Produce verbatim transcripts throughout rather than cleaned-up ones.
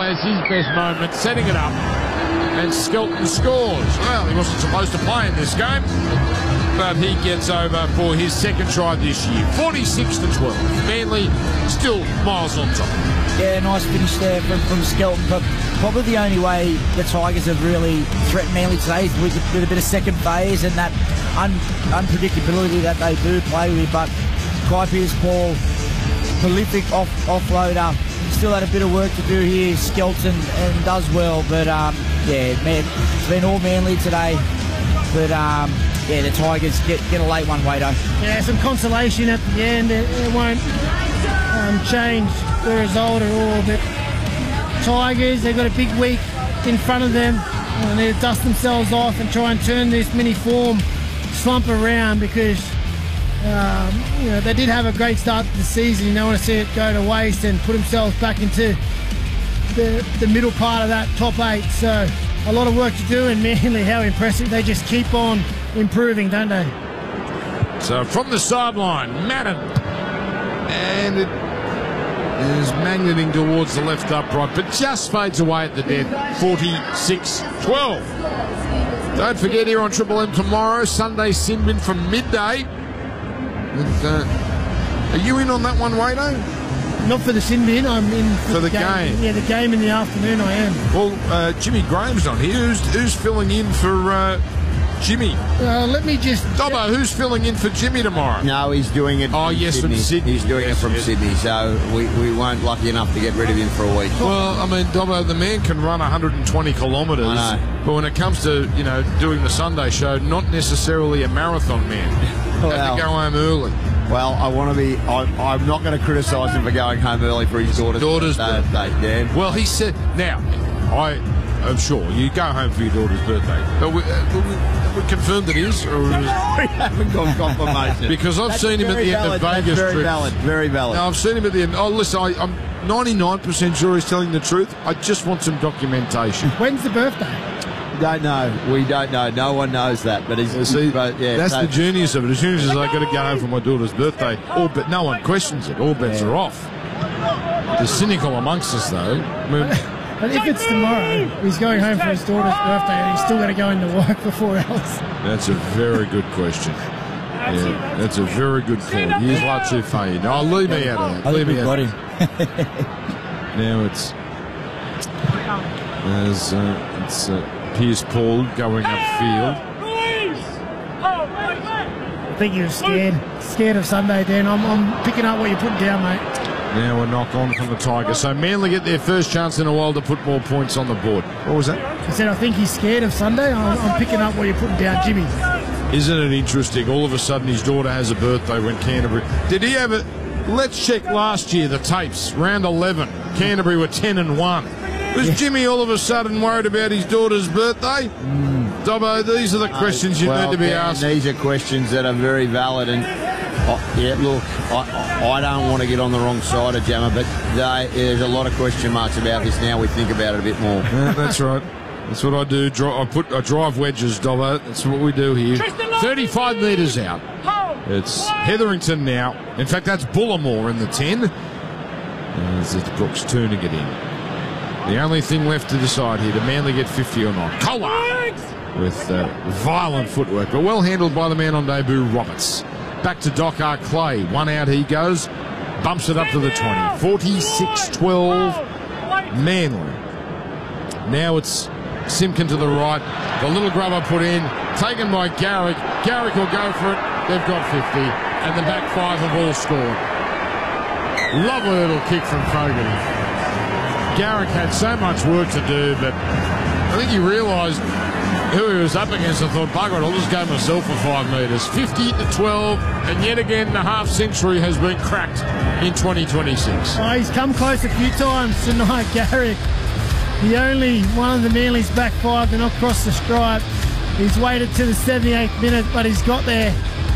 has his best moment, setting it up, and Skelton scores. Well, he wasn't supposed to play in this game, but he gets over for his second try this year. forty-six to twelve. Manly still miles on top. Yeah, nice finish there from, from Skelton, but probably the only way the Tigers have really threatened Manly today is with, with a bit of second phase and that un, unpredictability that they do play with. But Kai Pearce-Paul, prolific off, offloader, still had a bit of work to do here. Skelton and does well, but um, yeah, man, it's been all Manly today. But um, yeah, the Tigers get, get a late one, Wado. Yeah, some consolation at the end. It, it won't um, change the result at all. But Tigers, they've got a big week in front of them. And they need to dust themselves off and try and turn this mini form slump around, because um, you know, they did have a great start to the season. You don't want to see it go to waste and put themselves back into the, the middle part of that top eight. So a lot of work to do, and Manly, how impressive. They just keep on improving, don't they? So from the sideline, Madden. And it is magneting towards the left upright, but just fades away at the dead. forty-six twelve. Don't forget, here on Triple M tomorrow, Sunday sin bin from midday. And, uh, are you in on that one, Wado? Not for the sin bin, I'm in for, for the, the game. game. Yeah, the game in the afternoon I am. Well, uh, Jimmy Graham's not here. Who's, who's filling in for uh, Jimmy? Uh, let me just... Dobbo, who's filling in for Jimmy tomorrow? No, he's doing it oh, from yes, Sydney. From Sydney. He's doing yes, it from yes. Sydney, so we, we weren't lucky enough to get rid of him for a week. Well, I mean, Dobbo, the man can run one hundred twenty kilometres. I know. But when it comes to, you know, doing the Sunday show, not necessarily a marathon man. Well, Have to go home early. Well, I want to be... I, I'm not going to criticise him for going home early for his daughter's, daughter's birthday, Dan. Well, he said... Now, I... I'm sure you go home for your daughter's birthday. But we, uh, we, we confirmed it is, or we haven't got confirmation. Because I've That's seen him at the valid. end of Vegas. That's very trip. valid. Very valid. No, I've seen him at the end. Oh, listen, I, I'm ninety-nine percent sure he's telling the truth. I just want some documentation. When's the birthday? Don't know. We don't know. No one knows that. But he's. Yeah, see, but, yeah, that's so, the genius of it. As soon as I got to go home for my daughter's birthday, all but no one questions it. All bets yeah. are off. The cynical amongst us, though. I mean, but if it's tomorrow, he's going home for his daughter's birthday and he's still got to go into work before else. That's a very good question. Yeah, that's a very good call. Here's Latu Faye. No, leave me out of that. I leave think me we out. got him. Now it's as uh, it's uh, Pearce-Paul going upfield. I think you're scared, scared of Sunday, Dan. I'm, I'm picking up what you're putting down, mate. Now a knock on from the Tigers. So Manly get their first chance in a while to put more points on the board. What was that? I said I think he's scared of Sunday. I'm, I'm picking up what you're putting down, Jimmy. Isn't it interesting? All of a sudden his daughter has a birthday when Canterbury... Did he have it? Let's check last year, the tapes. Round eleven. Canterbury were ten and one. Was Jimmy all of a sudden worried about his daughter's birthday? Mm. Dobbo, these are the questions you well, need to be Dan, asking. These are questions that are very valid. And oh, yeah, look, I, I don't want to get on the wrong side of Jammer, but they, there's a lot of question marks about this now. We think about it a bit more. Yeah, that's right. That's what I do. I put I drive wedges, Dobbo. That's what we do here. thirty-five metres out. It's Hetherington now. In fact, that's Bullimore in the ten. As it's Brooks tuning it in. The only thing left to decide here, did Manly get fifty or not? Collard with uh, violent footwork, but well handled by the man on debut, Roberts. Back to Doc R. Clay. One out he goes. Bumps it up to the twenty. forty-six twelve. Manly. Now it's Simpkin to the right. The little grubber put in. Taken by Garrick. Garrick will go for it. They've got fifty. And the back five have all scored. Lovely little kick from Fogarty. Garrick had so much work to do, but I think he realised who he was up against and thought, bugger it, I'll just go myself for five metres. fifty to twelve, and yet again the half century has been cracked in twenty twenty-six. Oh, he's come close a few times tonight, Garrick. The only one of the Manly's back five to not cross the stripe. He's waited to the seventy-eighth minute, but he's got there.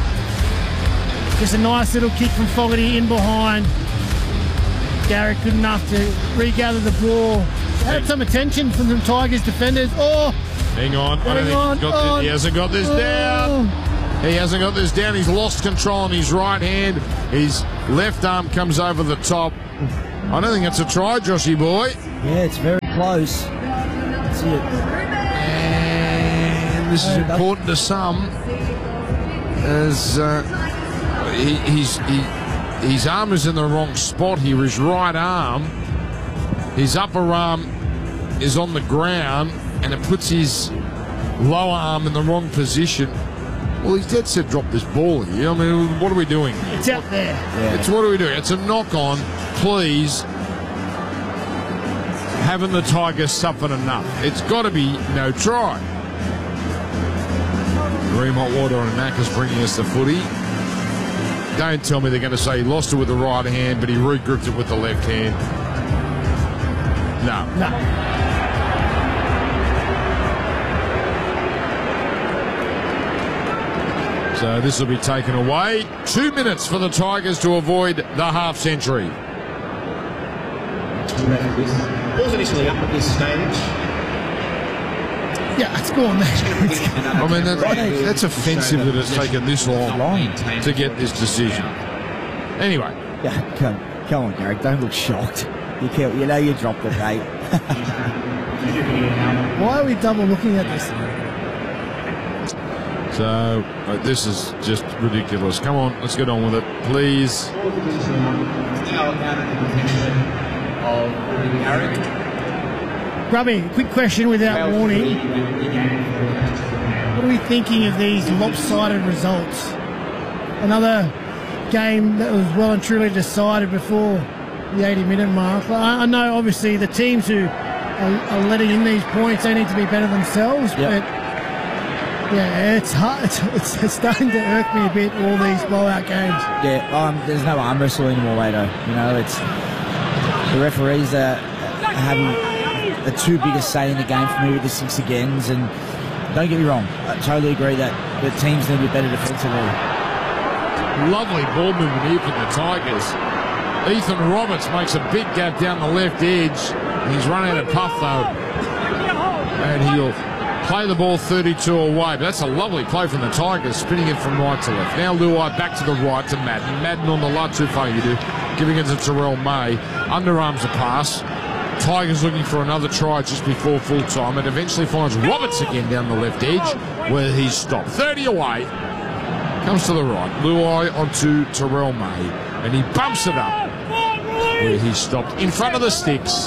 Just a nice little kick from Fogarty in behind. Garrick good enough to regather the ball. Had some attention from the Tigers defenders. Oh! Hang on. I don't Hang think on. he's got this. He hasn't got this oh. down. He hasn't got this down. He's lost control on his right hand. His left arm comes over the top. I don't think it's a try, Joshy boy. Yeah, it's very... close. That's it. And this is important to some, as uh, he, he's, he, his arm is in the wrong spot here. His right arm, his upper arm is on the ground, and it puts his lower arm in the wrong position. Well, he's dead set drop this ball here. I mean, what are we doing? It's out there. Yeah. It's what are we doing? It's a knock on. Please. Haven't the Tigers suffered enough? It's got to be no try. Reem Hotwater and Macca's bringing us the footy. Don't tell me they're going to say he lost it with the right hand, but he regripped it with the left hand. No. No. So this will be taken away. Two minutes for the Tigers to avoid the half century. Ball's initially up at this stage. Yeah, it's gone. I mean, that, that's offensive that it's taken this long to get this decision. Anyway. Yeah, come, come on, Garrick. Don't look shocked. You can't, you know you dropped it, mate. Why are we double looking at this? So, uh, this is just ridiculous. Come on, let's get on with it, please. Grubby, quick question without warning. What are we thinking of these lopsided results? Another game that was well and truly decided before the eighty minute mark. I, I know, obviously, the teams who are, are letting in these points, they need to be better themselves, Yep. but yeah, it's hard. It's, it's, it's starting to irk me a bit, all these blowout games. Yeah, um, there's no arm wrestle anymore, later. You know, it's the referees are having the two biggest say in the game for me with the six agains. And don't get me wrong, I totally agree that the teams need to be better defensively. Lovely ball movement here from the Tigers. Ethan Roberts makes a big gap down the left edge. He's run out of puff, though. And he'll play the ball thirty-two away. But that's a lovely play from the Tigers, spinning it from right to left. Now Luai back to the right to Madden. Madden on the left, too far you do. Giving it to Terrell May. Underarms a pass. Tigers looking for another try just before full time. It eventually finds Roberts again down the left edge where he's stopped. thirty away. Comes to the right. Luai onto Terrell May. And he bumps it up where he stopped in front of the sticks.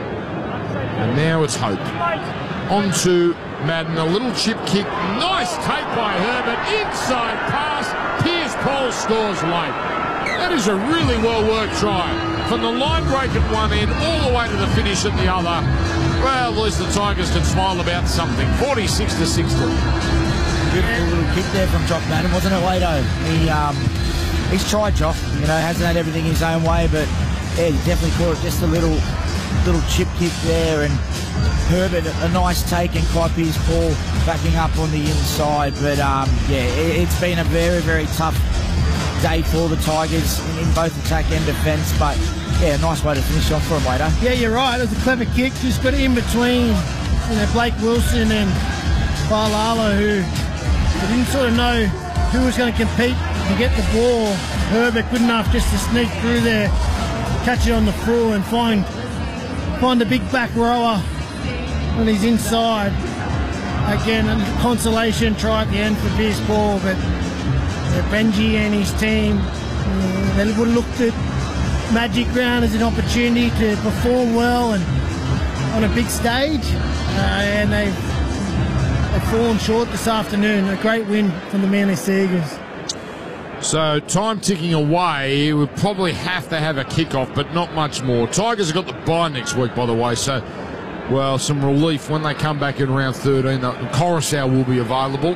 And now it's Hope. Onto Madden. A little chip kick. Nice take by Herbert. Inside pass. Pierce Paul scores late. That is a really well-worked try. From the line break at one end all the way to the finish at the other. Well, at least the Tigers can smile about something. forty-six to sixty. Beautiful little kick there from Jock Madden, wasn't it, Wado? He, um, he's tried, Jock. You know, hasn't had everything his own way, but yeah, he definitely caught it just a little little chip kick there. And Herbert, a nice take, and Kai Pierce Paul backing up on the inside. But um, yeah, it, it's been a very, very tough day for the Tigers in, in both attack and defence. But yeah, a nice way to finish off for him, Wado. Yeah, you're right. It was a clever kick. Just got in between, you know, Blake Wilson and Balala, who didn't sort of know who was going to compete to get the ball. Herbert good enough just to sneak through there, catch it on the full, and find find a big back rower on his inside. Again, a consolation try at the end for Pierce Paul, but uh, Benji and his team, uh, they would have looked at Magic Round as an opportunity to perform well and on a big stage, uh, and they've, they've fallen short this afternoon. A great win from the Manly Seagulls. So time ticking away. We'll probably have to have a kickoff, but not much more. Tigers have got the bye next week, by the way, so well, some relief when they come back in round thirteen. The Coruscant will be available,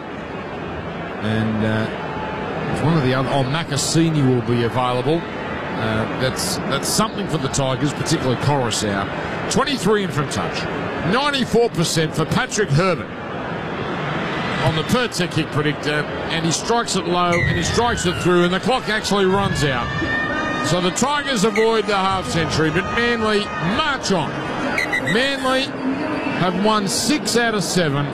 and uh, one of the other. Oh, Makasini will be available. Uh, that's that's something for the Tigers, particularly Coruscant. twenty-three in from touch, ninety-four percent for Patrick Herbert on the per tech kick predictor, and he strikes it low and he strikes it through, and the clock actually runs out. So the Tigers avoid the half century, but Manly march on. Manly have won six out of seven.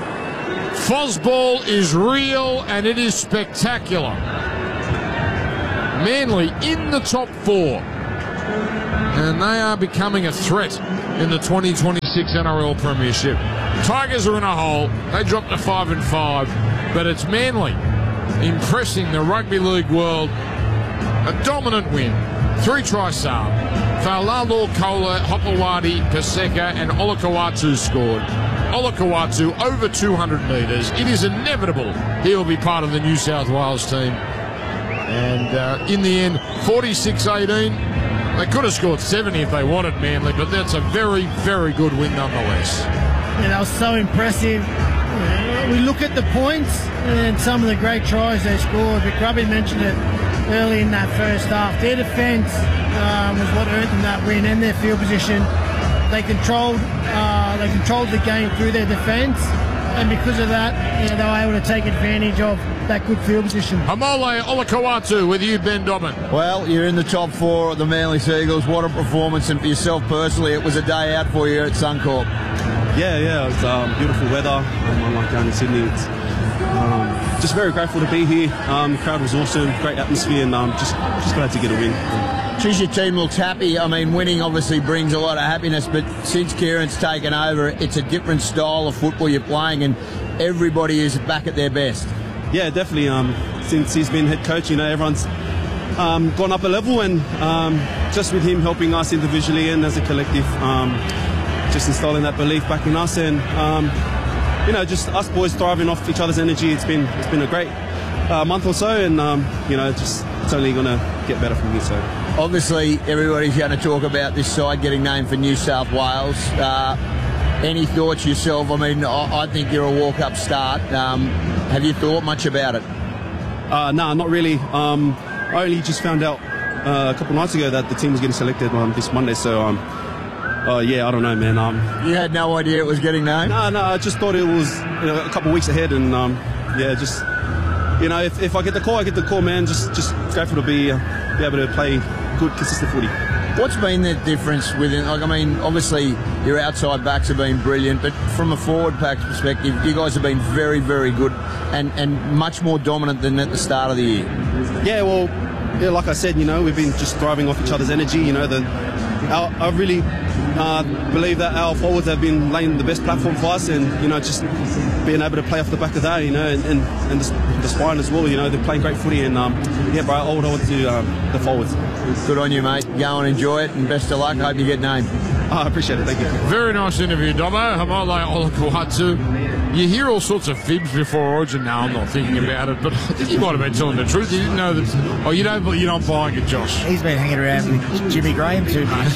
Fosball is real and it is spectacular. Manly in the top four, and they are becoming a threat in the twenty twenty ninety-six N R L Premiership. Tigers are in a hole. They dropped to five and five, but it's Manly impressing the rugby league world. A dominant win. Three tries Saab. Failalo, Kola, Hopewadi, Paseka, and Olakawatu scored. Olakawatu over two hundred metres. It is inevitable he'll be part of the New South Wales team. And uh, in the end, forty-six eighteen. They could have scored seventy if they wanted, Manly, but that's a very, very good win nonetheless. Yeah, that was so impressive. We look at the points and some of the great tries they scored, but Grubby mentioned it early in that first half. Their defence um, was what earned them that win, and their field position. They controlled, uh, they controlled the game through their defence, and because of that, you know, they were able to take advantage of that good field position. Hamole Olakawatu with you, Ben Dobbin. Well, you're in the top four of the Manly Seagulls. What a performance, and for yourself personally, it was a day out for you at Suncorp. Yeah, yeah, it was um, beautiful weather. Um, unlike down in Sydney, it's um, just very grateful to be here. Um, the crowd was awesome, great atmosphere, and um, just just glad to get a win. Geez, your team looks happy. I mean, winning obviously brings a lot of happiness, but since Kieran's taken over, it's a different style of football you're playing, and everybody is back at their best. Yeah, definitely. Um, since he's been head coach, you know, everyone's um, gone up a level, and um, just with him helping us individually and as a collective, um, just installing that belief back in us, and um, you know, just us boys thriving off each other's energy. It's been it's been a great uh, month or so, and um, you know, just it's only going to get better from here. So. Obviously, everybody's going to talk about this side getting named for New South Wales. Uh, any thoughts yourself? I mean, I, I think you're a walk-up start. Um, have you thought much about it? Uh, no, not really. Um, I only just found out uh, a couple of nights ago that the team was getting selected um, this Monday. So, um, uh, yeah, I don't know, man. Um, you had no idea it was getting named? No, no, I just thought it was you know, a couple of weeks ahead, and um, yeah, just you know, if, if I get the call, I get the call, man. Just just grateful to be uh, be able to play good, consistent footy. What's been the difference within, like, I mean, obviously your outside backs have been brilliant, but from a forward pack perspective, you guys have been very, very good and, and much more dominant than at the start of the year. Yeah, well, yeah, like I said, you know, we've been just thriving off each other's energy. You know, the our, I really uh, believe that our forwards have been laying the best platform for us, and, you know, just being able to play off the back of that, you know, and, and, and the, the spine as well, you know, they're playing great footy, and um, yeah, bro, I would hold to um, the forwards. Good on you, mate. Go and enjoy it, and best of luck. Hope you get named. Oh, I appreciate it. Thank you. Very nice interview, Dobbo. Hamole Olakawatu. You hear all sorts of fibs before Origin. Now I'm not thinking about it, but I think you might have been telling the truth. You didn't know that. Oh, you don't. You're not buying it, Josh. He's been hanging around with Jimmy Graham too much.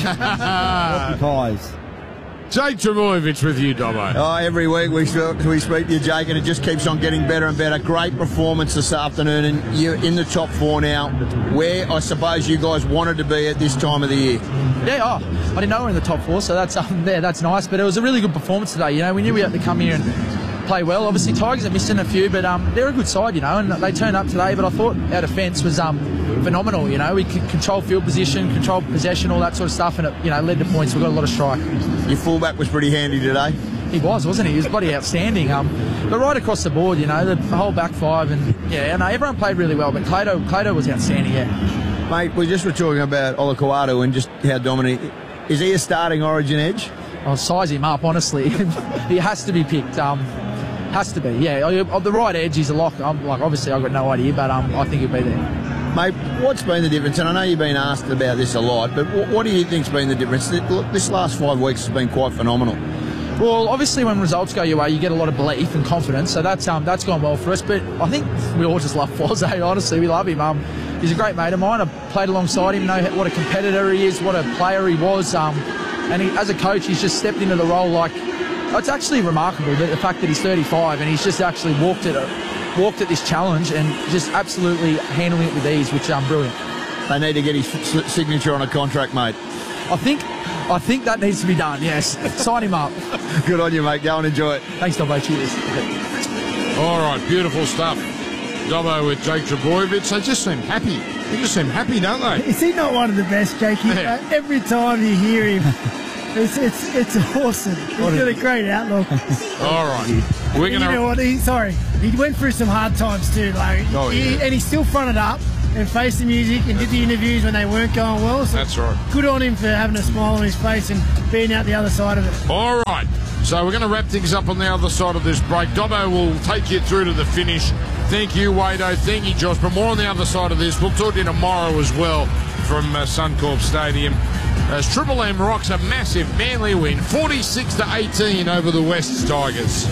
Pies. Jake Trbojevic with you, Dobbo. Oh, every week we, we speak to you, Jake, and it just keeps on getting better and better. Great performance this afternoon, and you're in the top four now, where I suppose you guys wanted to be at this time of the year. Yeah, oh, I didn't know we were in the top four, so that's um, there, that's nice. But it was a really good performance today. You know, we knew we had to come here and play well. Obviously, Tigers have missed in a few, but um, they're a good side, you know, and they turned up today. But I thought our defence was um, phenomenal. You know, we could control field position, control possession, all that sort of stuff, and it, you know, led to points. We got a lot of strike. Your fullback was pretty handy today. He was, wasn't he? He was bloody outstanding. Um, but right across the board, you know, the whole back five, and yeah, no, everyone played really well. But Clado, Clado was outstanding. Yeah. Mate, we just were talking about Olakawatu and just how dominant. Is he a starting Origin edge? I'll size him up, honestly. He has to be picked. Um, has to be, yeah. On the right edge, he's a lock. I'm, like, obviously, I've got no idea, but um, I think he'll be there. Mate, what's been the difference? And I know you've been asked about this a lot, but what, what do you think's been the difference? This last five weeks has been quite phenomenal. Well, obviously, when results go your way, you get a lot of belief and confidence, so that's um, that's gone well for us. But I think we all just love Foze, honestly. We love him. Um, he's a great mate of mine. I've played alongside him, know what a competitor he is, what a player he was. Um, and he, as a coach, he's just stepped into the role like... It's actually remarkable, that the fact that he's thirty-five and he's just actually walked at, a, walked at this challenge and just absolutely handling it with ease, which is um, brilliant. They need to get his signature on a contract, mate. I think... I think that needs to be done, yes. Sign him up. Good on you, mate. Go and enjoy it. Thanks, Dobbo. Cheers. All right, beautiful stuff. Dobbo with Jake Trbojevic. They just seem happy. They just seem happy, don't they? Is he not one of the best, Jakey? Yeah. Uh, every time you hear him, it's it's it's awesome. He's got a great outlook. All right. We're You going know to... what? He, sorry, he went through some hard times too, Larry. Oh, he, yeah. And he still fronted up. and faced the music and did the interviews when they weren't going well. So That's right. Good on him for having a smile on his face and being out the other side of it. All right. So we're going to wrap things up on the other side of this break. Dobbo will take you through to the finish. Thank you, Wado. Thank you, Josh. But more on the other side of this. We'll talk to you tomorrow as well from uh, Suncorp Stadium. As Triple M rocks a massive Manly win, forty-six to eighteen over the Wests Tigers.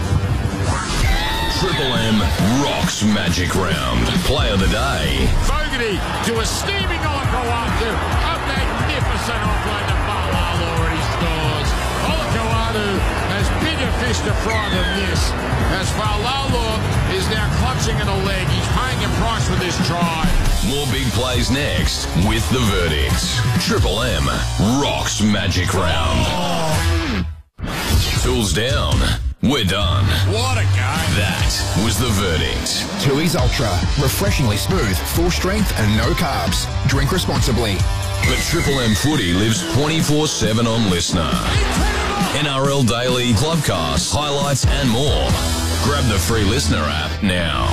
Triple M rocks Magic Round. Play of the day. Fogarty to a steaming Olakau'atu. A magnificent offload to Fa'alalo, and he scores. Olakau'atu has bigger fish to fry than this, as Fa'alalo is now clutching at a leg. He's paying a price for this try. More big plays next with the verdicts. Triple M rocks Magic Round. Tools down. We're done. What a game. That was the verdict. Tooheys Ultra. Refreshingly smooth, full strength and no carbs. Drink responsibly. But Triple M Footy lives twenty-four seven on Listener. N R L Daily, Clubcast, highlights and more. Grab the free Listener app now.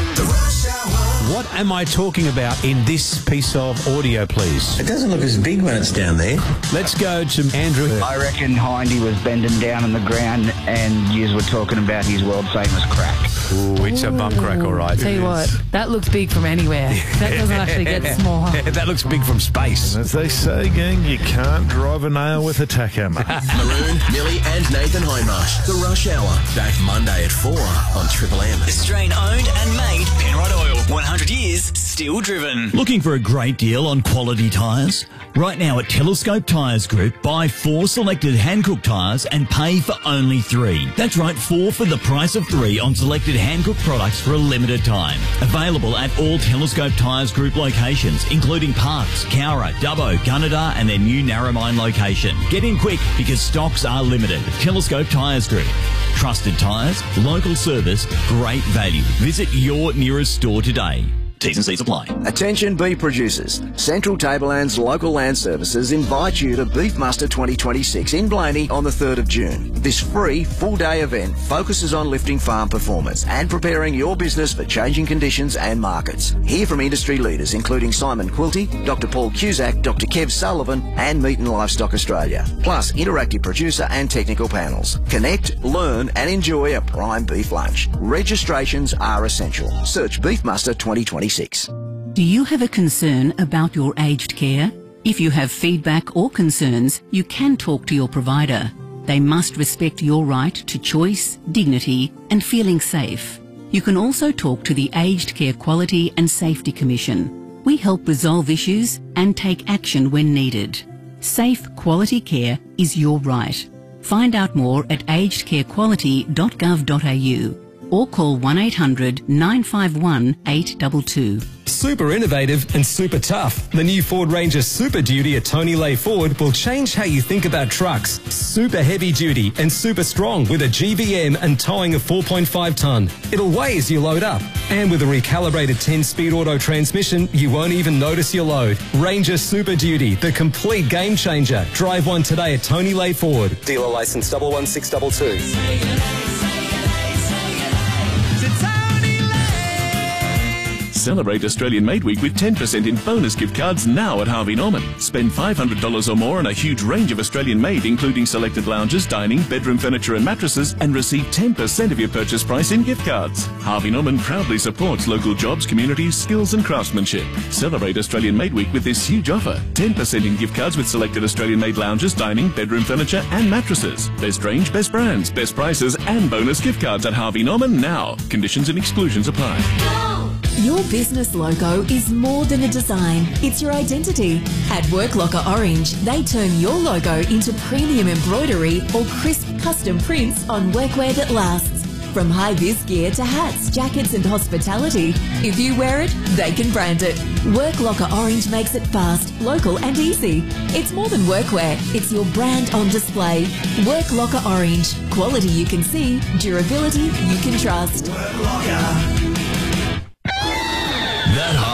What am I talking about in this piece of audio, please? It doesn't look as big when it's down there. Let's go to Andrew. I reckon Hindy was bending down on the ground and you were talking about his world-famous crack. Ooh, it's Ooh. a bum crack, all right. Tell you what, that looks big from anywhere. That doesn't actually get smaller. That looks big from space. As they say, gang, you can't drive a nail with a tack hammer. Maroon, Millie and Nathan Hindmarsh. The Rush Hour. Back Monday at four on Triple M. Australian owned and made. Penrod Oil. one hundred years, still driven. Looking for a great deal on quality tyres? Right now at Telescope Tyres Group, buy four selected Hankook tyres and pay for only three. That's right, four for the price of three on selected Hankook products for a limited time. Available at all Telescope Tyres Group locations, including Parkes, Cowra, Dubbo, Gunnedah and their new Narromine location. Get in quick because stocks are limited. Telescope Tyres Group. Trusted tyres, local service, great value. Visit your nearest store today. T's and C's apply. Attention beef producers. Central Tableland's Local Land Services invite you to Beef Muster twenty twenty-six in Blaney on the third of June. This free full-day event focuses on lifting farm performance and preparing your business for changing conditions and markets. Hear from industry leaders including Simon Quilty, Doctor Paul Cusack, Doctor Kev Sullivan and Meat and Livestock Australia. Plus interactive producer and technical panels. Connect, learn and enjoy a prime beef lunch. Registrations are essential. Search Beef Muster twenty twenty-six. Do you have a concern about your aged care? If you have feedback or concerns, you can talk to your provider. They must respect your right to choice, dignity and feeling safe. You can also talk to the Aged Care Quality and Safety Commission. We help resolve issues and take action when needed. Safe quality care is your right. Find out more at aged care quality dot gov dot a u or call one eight hundred nine five one eight two two. Super innovative and super tough. The new Ford Ranger Super Duty at Tony Lay Ford will change how you think about trucks. Super heavy duty and super strong with a G V M and towing of four point five tonne. It'll weigh as you load up. And with a recalibrated ten-speed auto transmission, you won't even notice your load. Ranger Super Duty, the complete game changer. Drive one today at Tony Lay Ford. Dealer license double one six two two. Celebrate Australian Made Week with ten percent in bonus gift cards now at Harvey Norman. Spend five hundred dollars or more on a huge range of Australian made, including selected lounges, dining, bedroom furniture and mattresses, and receive ten percent of your purchase price in gift cards. Harvey Norman proudly supports local jobs, communities, skills and craftsmanship. Celebrate Australian Made Week with this huge offer. ten percent in gift cards with selected Australian made lounges, dining, bedroom furniture and mattresses. Best range, best brands, best prices and bonus gift cards at Harvey Norman now. Conditions and exclusions apply. Your business logo is more than a design, it's your identity. At Work Locker Orange, they turn your logo into premium embroidery or crisp custom prints on workwear that lasts. From high-vis gear to hats, jackets and hospitality, if you wear it, they can brand it. Work Locker Orange makes it fast, local and easy. It's more than workwear, it's your brand on display. Work Locker Orange. Quality you can see, durability you can trust. That half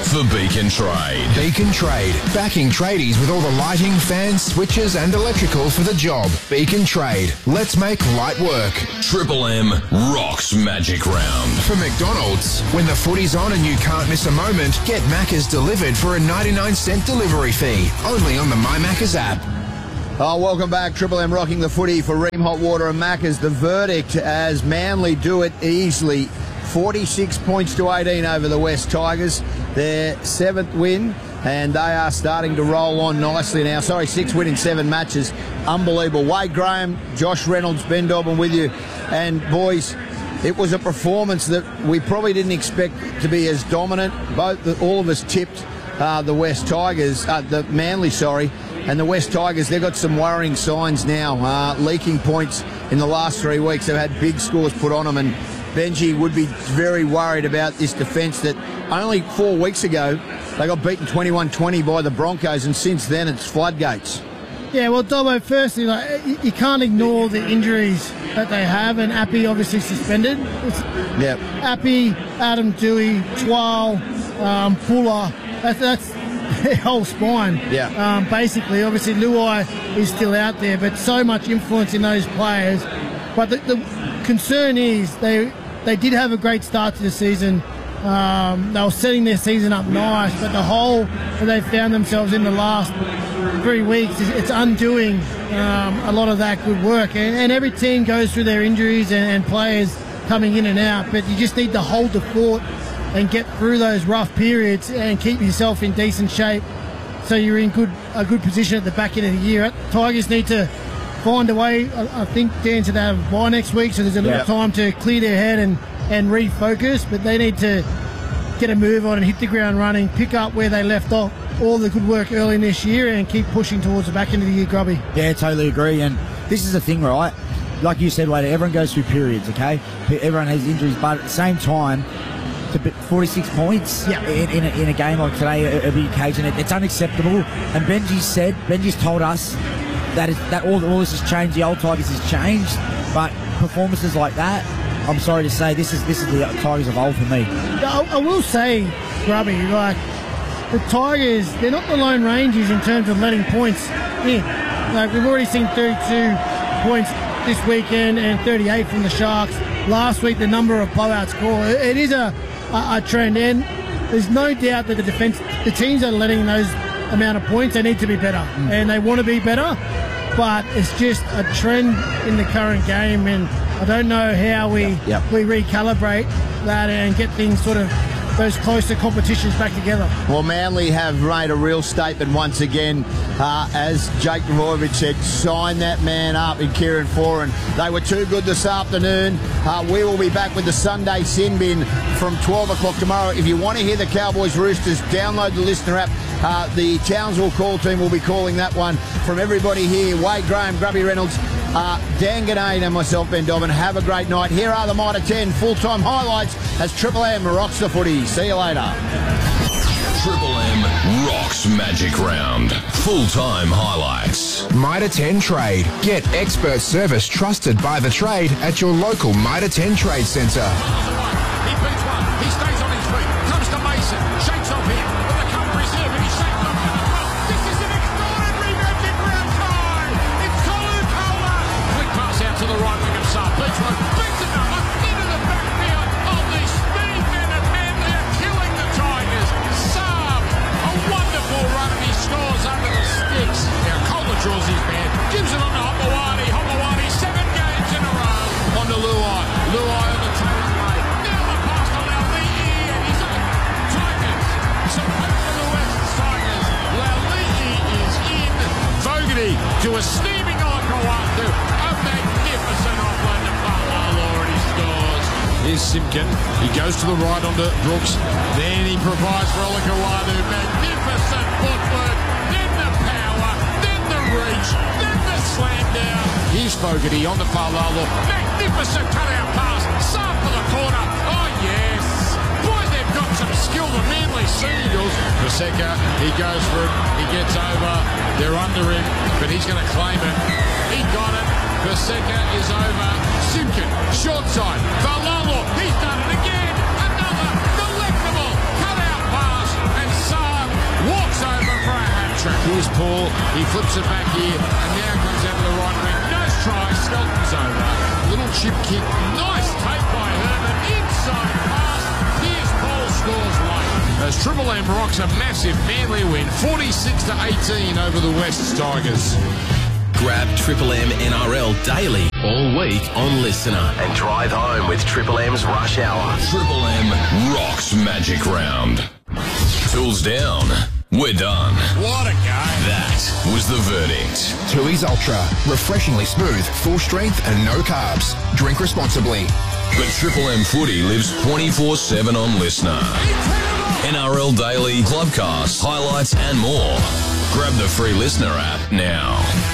for Beacon Trade. Beacon Trade, backing tradies with all the lighting, fans, switches and electrical for the job. Beacon Trade, let's make light work. Triple M rocks Magic Round. For McDonald's, when the footy's on and you can't miss a moment, get Macca's delivered for a ninety-nine cent delivery fee. Only on the My Macca's app. Oh, welcome back. Triple M rocking the footy for Ream Hot Water and Macca's. The verdict as Manly do it easily. forty-six points to eighteen over the West Tigers. Their seventh win, and they are starting to roll on nicely now. Sorry, six win in seven matches. Unbelievable. Wade Graham, Josh Reynolds, Ben Dobbin with you. And boys, it was a performance that we probably didn't expect to be as dominant. Both, all of us tipped uh, the West Tigers, uh, the Manly, sorry. And the West Tigers, they've got some worrying signs now. Uh, leaking points in the last three weeks. They've had big scores put on them, and Benji would be very worried about this defence that only four weeks ago they got beaten twenty-one twenty by the Broncos, and since then it's floodgates. Yeah, well, Dobbo, firstly, like, you, you can't ignore the injuries that they have, and Appy obviously suspended. Yeah. Appy, Adam Dewey, Twal, um, Fuller, that's, that's their whole spine. Yeah. Um, basically, obviously, Luai is still out there, but so much influence in those players. But the, the concern is they they did have a great start to the season. Um, they were setting their season up nice, but the hole that they found themselves in the last three weeks, is, it's undoing um, a lot of that good work. And, and every team goes through their injuries and, and players coming in and out, but you just need to hold the fort and get through those rough periods and keep yourself in decent shape so you're in good a good position at the back end of the year. Tigers need to find a way. I, I think Dan said they have a bye next week, so there's a little yep. time to clear their head and, and refocus, but they need to get a move on and hit the ground running, pick up where they left off, all the good work early in this year, and keep pushing towards the back end of the year, Grubby. Yeah, totally agree. And this is the thing, right? Like you said later, everyone goes through periods, okay? Everyone has injuries, but at the same time, to forty-six points yeah. in, in, a, in a game like today, every occasion, it, it's unacceptable. And Benji said, Benji's told us that is, that all, all this has changed. The old Tigers has changed, but performances like that, I'm sorry to say, this is this is the Tigers of old for me. I, I will say, Grubby, like the Tigers, they're not the Lone Rangers in terms of letting points in. Like we've already seen thirty-two points this weekend and thirty-eight from the Sharks. Last week, the number of blowouts scored. It, it is a, a, a trend, and there's no doubt that the defense, the teams that are letting those amount of points, they need to be better, mm. and they want to be better. But it's just a trend in the current game, and I don't know how we yep, yep. we recalibrate that and get things sort of those closer competitions back together. Well, Manly have made a real statement once again. Uh, as Jake Dvojevic said, sign that man up in Kieran Foran. They were too good this afternoon. Uh, we will be back with the Sunday Sin Bin from twelve o'clock tomorrow. If you want to hear the Cowboys Roosters, download the Listener app. Uh, the Townsville call team will be calling that one. From everybody here, Wade Graham, Grubby Reynolds, uh, Dan Ganane and myself, Ben Dobbin. Have a great night. Here are the Mitre ten full-time highlights as Triple M rocks the footy. See you later. Triple M rocks Magic Round. Full-time highlights. Mitre ten Trade. Get expert service trusted by the trade at your local Mitre ten Trade Centre. He beats one. He stays on his feet. Comes to Mason. Shakes off here. With the cover reserve, and he's shaken off at the front. This is an extraordinary Magic Round try. It's Tolu Koula. Quick pass out to the right wing of Saab. Beats one. Beats another. Into the backfield of the speed men at Manly are killing the Tigers. Saab, a wonderful run, and he scores under the sticks. Now Koula draws his man. Gives it on to Hopewadi. Hopewadi, seven games in a row. On to Luai. Luai on the tail play. Now the pass to Laulii, and he's up. Tigers. So back to the West Tigers. Laulii is in. Fogarty to a steaming on Kawatu. A magnificent offload to Fa'alalo, and he scores. Here's Simpkin. He goes to the right onto Brooks. Then he provides for Olakawadu. Magnificent footwork. Then the power. Then the reach. Then the slam down. Here's Fogarty on the Fa'alalo. Magnificent cutout pass. Saab for the corner. Oh, yes. Boy, they've got some skill. The Manly Seagulls. Paseka, he goes for it. He gets over. They're under him, but he's going to claim it. He got it. Paseka is over. Simpkin, short side. Fa'alalo, he's done it again. Another delectable cutout pass. And Here's Paul. He flips it back here, and now comes out to the right wing. Nice try. Skelton's over. Little chip kick. Nice take by Herman. Inside pass. Here's Paul scores late. As Triple M rocks a massive Manly win, forty-six to eighteen over the Wests Tigers. Grab Triple M N R L daily all week on Listener and drive home with Triple M's Rush Hour. Triple M rocks Magic Round. Tools down. We're done. What a game. That was the verdict. Tooheys Ultra. Refreshingly smooth, full strength and no carbs. Drink responsibly. But Triple M footy lives twenty-four seven on Listener. N R L Daily, Clubcast, highlights and more. Grab the free Listener app now.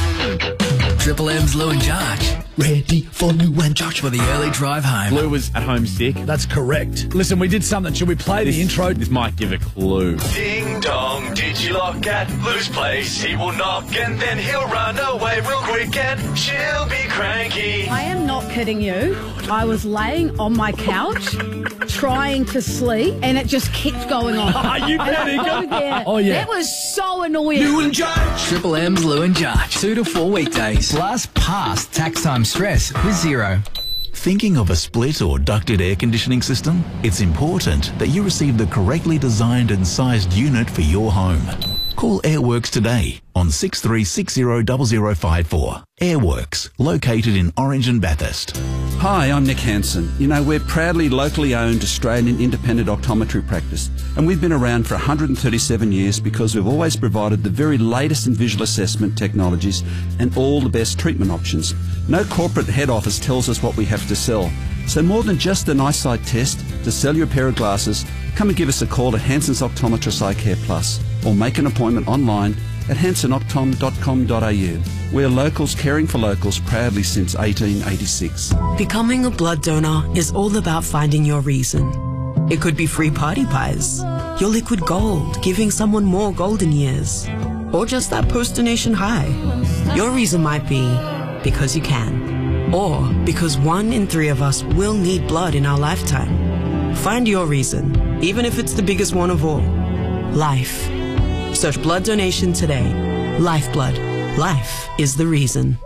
Triple M's Lou and Josh. Ready for Lou and Josh for the early drive home. Lou was at home sick. That's correct. Listen, we did something. Should we play this, the intro? This might give a clue. Ding dong, did you lock at Lou's place? He will knock and then he'll run away real quick and she'll be cranky. I am not kidding you. I was laying on my couch trying to sleep and it just kept going on. Are you kidding? Oh, yeah. That was so annoying. Lou and Josh. Triple M's Lou and Josh. Two to four weekdays. Plus past tax time stress with zero. Thinking of a split or ducted air conditioning system? It's important that you receive the correctly designed and sized unit for your home. Call Airworks today on six three six zero zero zero five four. Airworks, located in Orange and Bathurst. Hi, I'm Nick Hansen. You know, we're proudly locally owned Australian independent optometry practice, and we've been around for one hundred thirty-seven years because we've always provided the very latest in visual assessment technologies and all the best treatment options. No corporate head office tells us what we have to sell. So more than just an eyesight test, to sell you a pair of glasses, come and give us a call at Hansen's Optometrist Eye Care Plus, or make an appointment online at hansen optom dot com dot a u. We're locals caring for locals proudly since eighteen eighty-six. Becoming a blood donor is all about finding your reason. It could be free party pies, your liquid gold, giving someone more golden years, or just that post-donation high. Your reason might be because you can, or because one in three of us will need blood in our lifetime. Find your reason, even if it's the biggest one of all. Life. Search blood donation today. Lifeblood. Life is the reason.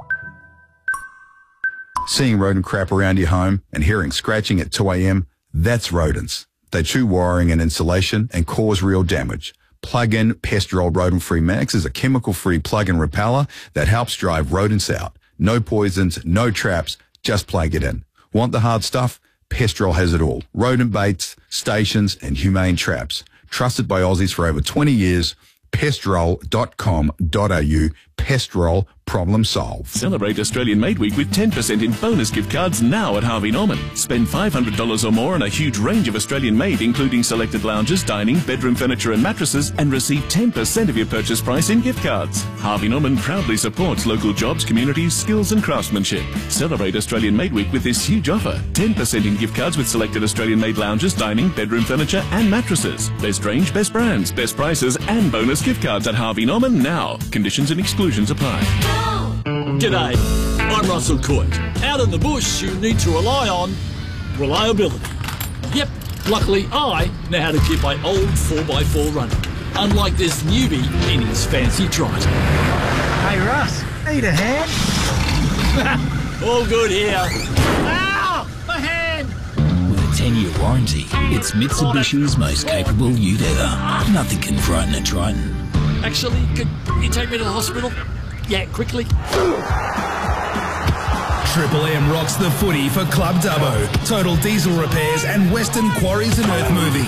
Seeing rodent crap around your home and hearing scratching at two a.m., that's rodents. They chew wiring and insulation and cause real damage. Plug-in Pestrol Rodent-Free Max is a chemical-free plug-in repeller that helps drive rodents out. No poisons, no traps, just plug it in. Want the hard stuff? Pestrol has it all. Rodent baits, stations and humane traps. Trusted by Aussies for over twenty years. pestrol dot com dot a u. Pestrol, problem solved. Celebrate Australian Made Week with ten percent in bonus gift cards now at Harvey Norman. Spend five hundred dollars or more on a huge range of Australian made, including selected lounges, dining, bedroom furniture and mattresses, and receive ten percent of your purchase price in gift cards. Harvey Norman proudly supports local jobs, communities, skills and craftsmanship. Celebrate Australian Made Week with this huge offer. ten percent in gift cards with selected Australian made lounges, dining, bedroom furniture and mattresses. Best range, best brands, best prices and bonus gift cards at Harvey Norman now. Conditions and exclusions apply. G'day, I'm Russell Coit. Out in the bush, you need to rely on reliability. Yep, luckily I know how to keep my old four by four running, unlike this newbie in his fancy trot. Hey Russ, need a hand? All good here. Ow! My hand! With a ten-year warranty, it's Mitsubishi's most capable ute ever. Nothing can frighten a Triton. Actually, could you take me to the hospital? Yeah, quickly. Triple M rocks the footy for Club Dubbo, Total Diesel Repairs and Western Quarries and Earth Moving.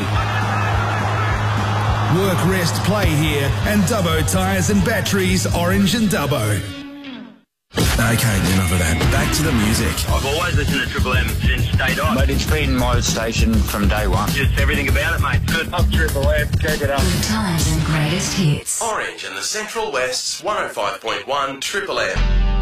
Work, rest, play here and Dubbo Tyres and Batteries, Orange and Dubbo. Okay, enough of that. Back to the music. I've always listened to Triple M since day dot. Mate, it's been my station from day one. Just everything about it, mate. Good. Up Triple M. Check it out. Good times and greatest hits. Orange and the Central West's one oh five point one Triple M.